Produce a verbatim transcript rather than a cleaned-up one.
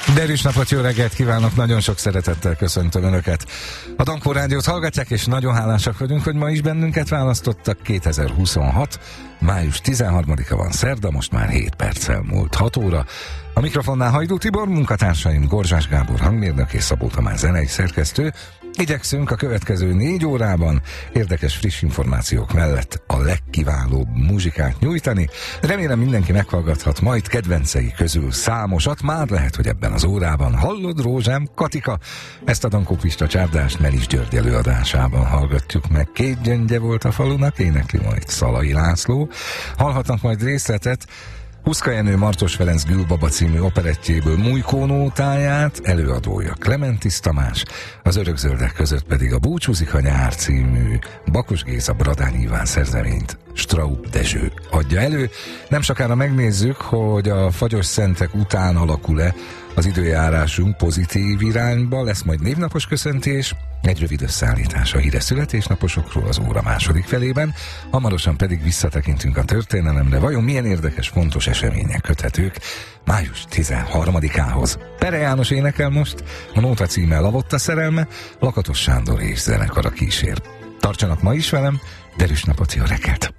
Derűs napot, jó reggelt kívánok, nagyon sok szeretettel köszöntöm Önöket. A Dankó Rádiót hallgatják, és nagyon hálásak vagyunk, hogy ma is bennünket választottak. kétezer-huszonhat. május tizenharmadika van, szerda, most már hét perccel múlt hat óra. A mikrofonnál Hajdú Tibor, munkatársaim Gorzsás Gábor hangmérnök és Szabó Tamás zenei szerkesztő. Igyekszünk a következő négy órában érdekes friss információk mellett a legkiválóbb muzsikát nyújtani. Remélem mindenki meghallgathat majd kedvencei közül számosat, már lehet, hogy ebben az órában. Hallod, Rózsám, Katika? Ezt a Dankó Pista csárdást Melis György előadásában hallgatjuk meg. Két gyöngye volt a falunak, énekli majd Szalai László. Hallhatnak majd részletet Huszka Jenő Martos Ferenc Gülbaba című operettjéből Mújkó nótáját, előadója Klementis Tamás, az Örökzöldek között pedig a Búcsúzik a nyár című Bakos Géza Bradány Iván szerzeményt Straub Dezső adja elő. Nem sokára megnézzük, hogy a fagyos szentek után alakul-e az időjárásunk pozitív irányba, lesz majd névnapos köszöntés, egy rövid összeállítás a híres születésnaposokról az óra második felében, hamarosan pedig visszatekintünk a történelemre, vajon milyen érdekes, fontos események köthetők május tizenharmadikához. Pere János énekel most, a nóta címe Lavott a szerelme, Lakatos Sándor és zenekara kísér. Tartsanak ma is velem, derűs napot, jó reggelt!